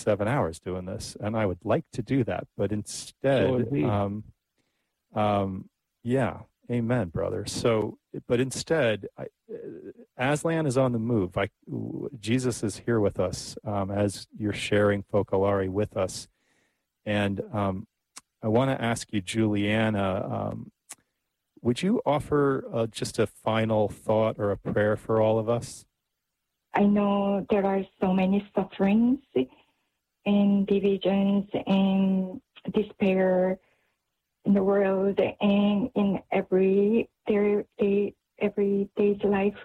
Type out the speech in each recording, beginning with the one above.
6-7 hours doing this, and I would like to do that, but instead, yeah, amen, brother. So, but instead, Aslan is on the move. Jesus is here with us as you're sharing Focolare with us. And I want to ask you, Juliana, would you offer just a final thought or a prayer for all of us? I know there are so many sufferings and divisions and despair in the world and in everyday's life.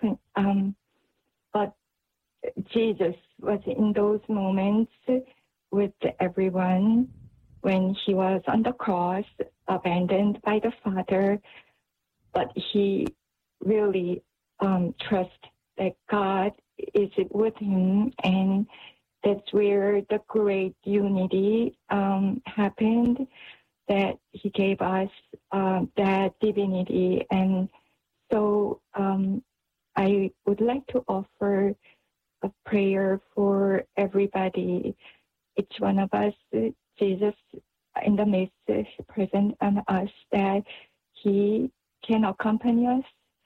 But Jesus was in those moments with everyone when he was on the cross, abandoned by the Father. But he really trusts that God is with him, and that's where the great unity happened, that he gave us that divinity. And so I would like to offer a prayer for everybody, each one of us, Jesus in the midst, present on us, that he can accompany us,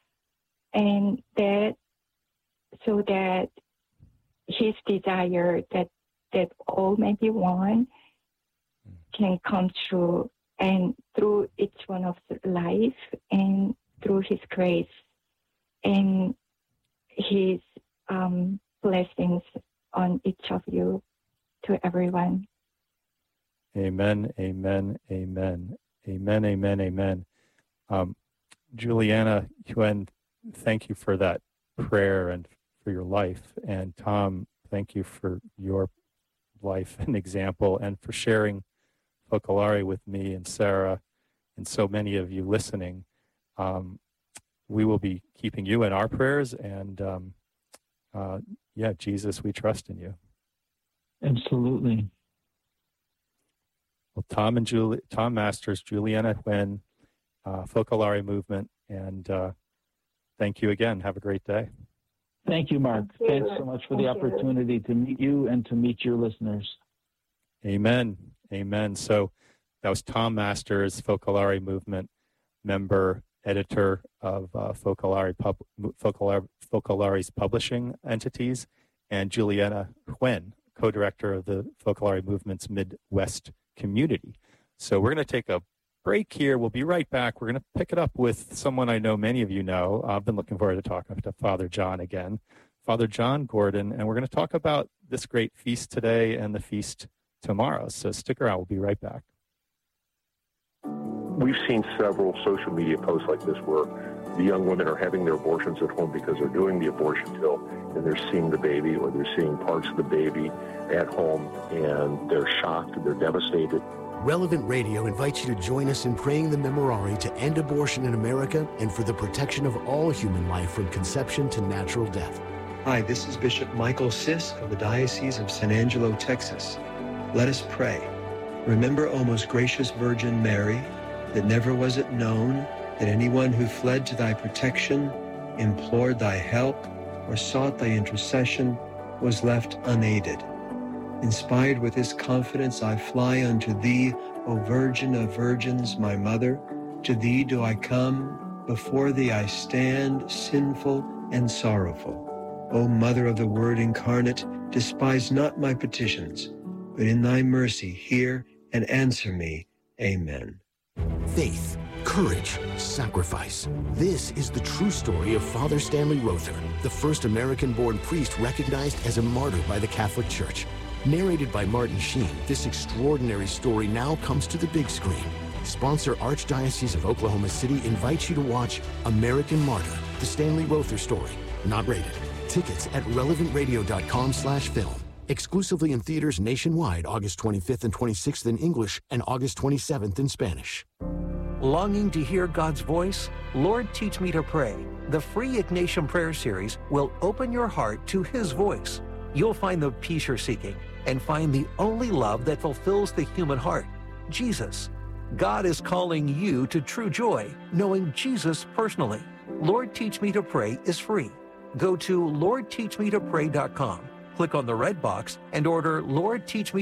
and that so that his desire that all may be one can come true, and through each one of life, and through his grace and his blessings on each of you, to everyone. Amen, amen, amen, amen, amen, amen. Juliana Huen, thank you for that prayer and for your life. And Tom, thank you for your life and example, and for sharing Focolare with me and Sarah and so many of you listening. We will be keeping you in our prayers, and Jesus, we trust in you. Absolutely. Well, Tom Masters, Juliana Huen, Focolare Movement, and thank you again. Have a great day. Thank you, Mark. Thanks so much for the opportunity to meet you and to meet your listeners. Amen. Amen. So that was Tom Masters, Focolare Movement member, editor of Focolare's publishing entities, and Juliana Huen, co-director of the Focolare Movement's Midwest community. So we're going to take a break here. We'll be right back. We're going to pick it up with someone I know many of you know. I've been looking forward to talking to Father John again, Father John Gordon, and we're going to talk about this great feast today and the feast tomorrow. So stick around. We'll be right back. We've seen several social media posts like this where the young women are having their abortions at home because they're doing the abortion pill and they're seeing the baby, or they're seeing parts of the baby at home, and they're shocked, they're devastated. Relevant Radio invites you to join us in praying the Memorare to end abortion in America and for the protection of all human life from conception to natural death. Hi, this is Bishop Michael Siss of the Diocese of San Angelo, Texas. Let us pray. Remember, O most gracious Virgin Mary, that never was it known that anyone who fled to thy protection, implored thy help, or sought thy intercession was left unaided. Inspired with this confidence, I fly unto thee, O Virgin of Virgins, my Mother. To thee do I come, before thee I stand, sinful and sorrowful. O Mother of the Word incarnate, despise not my petitions, but in thy mercy hear and answer me. Amen. Faith, courage, sacrifice. This is the true story of Father Stanley Rother, the first American-born priest recognized as a martyr by the Catholic Church. Narrated by Martin Sheen, this extraordinary story now comes to the big screen. Sponsor Archdiocese of Oklahoma City invites you to watch American Martyr, the Stanley Rother story. Not rated. Tickets at relevantradio.com/film. Exclusively in theaters nationwide August 25th and 26th in English and August 27th in Spanish. Longing to hear God's voice? Lord, Teach Me to Pray. The free Ignatian Prayer Series will open your heart to His voice. You'll find the peace you're seeking and find the only love that fulfills the human heart, Jesus. God is calling you to true joy, knowing Jesus personally. Lord, Teach Me to Pray is free. Go to LordTeachMeToPray.com, click on the red box, and order Lord, Teach Me